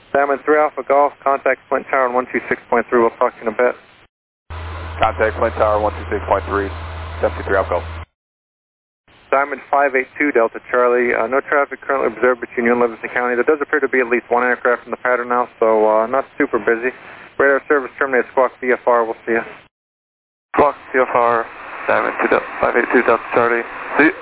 Diamond 3 Alpha Golf, contact Flint Tower on 126.3, we'll talk to you in a bit. Contact Flint Tower 126.3, 73 Alpha Golf. Diamond 582 Delta Charlie, no traffic currently observed between you and Livingston County. There does appear to be at least one aircraft in the pattern now, so not super busy. Radar service terminated, Squawk VFR, we'll see you. Squawk VFR, Diamond 582 Delta Charlie. So